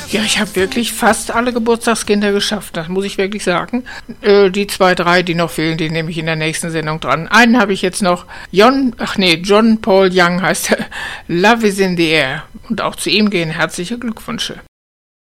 Ja, ich habe wirklich fast alle Geburtstagskinder geschafft, das muss ich wirklich sagen. Die 2, 3, die noch fehlen, die nehme ich in der nächsten Sendung dran. Einen habe ich jetzt noch, John Paul Young heißt er, Love is in the Air. Und auch zu ihm gehen herzliche Glückwünsche.